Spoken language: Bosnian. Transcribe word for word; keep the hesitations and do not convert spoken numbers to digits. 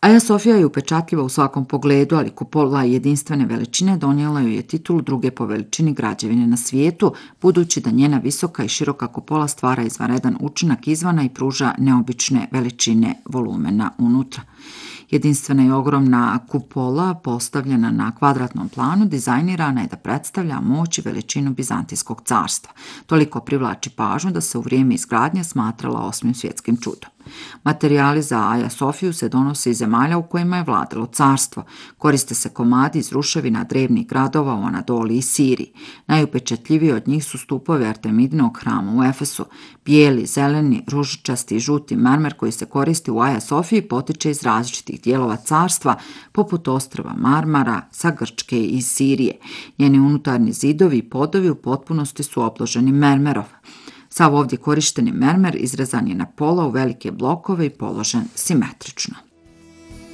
Aja Sofija je upečatljiva u svakom pogledu, ali kupola jedinstvene veličine donijela joj je titulu druge po veličini građevine na svijetu, budući da njena visoka i široka kupola stvara izvanredan učinak izvana i pruža neobične veličine volumena unutra. Jedinstvena i ogromna kupola, postavljena na kvadratnom planu, dizajnirana je da predstavlja moć i veličinu Bizantijskog carstva. Toliko privlači pažnju da se u vrijeme izgradnje smatrala osmim svjetskim čudom. Materijali za Aja Sofiju se donose iz zemalja u kojima je vladalo carstvo. Koriste se komadi iz ruševina drevnih gradova u Anadoli i Siriji. Najupečatljiviji od njih su stupovi Artemidinog hrama u Efesu. Bijeli, zeleni, ružičasti i žuti mermer koji se koristi u Aja Sofiji potiče iz različitih dijelova carstva, poput ostrva Marmara, sa Grčke i iz Sirije. Njeni unutarnji zidovi i podovi u potpunosti su obloženi mermerom. Sav ovdje korišteni mermer izrezan je na pola u velike blokove i položen simetrično.